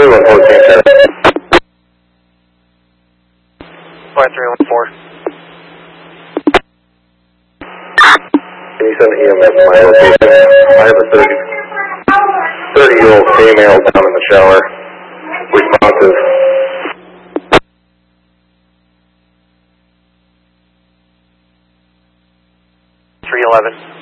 314. 5314. Can you send an EMS to my location? I have a 30-year-old female down in the shower. Responsive. 311.